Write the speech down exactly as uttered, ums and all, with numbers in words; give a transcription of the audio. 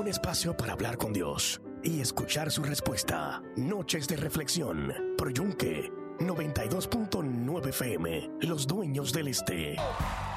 Un espacio para hablar con Dios y escuchar su respuesta. Noches de reflexión. Pro Yunque noventa y dos punto nueve F M. Los dueños del este.